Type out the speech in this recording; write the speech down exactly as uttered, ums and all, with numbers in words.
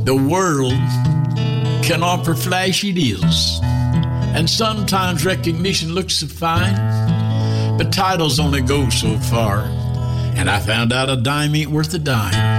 The world can offer flashy deals, and sometimes recognition looks so fine, but titles only go so far. And I found out a dime ain't worth a dime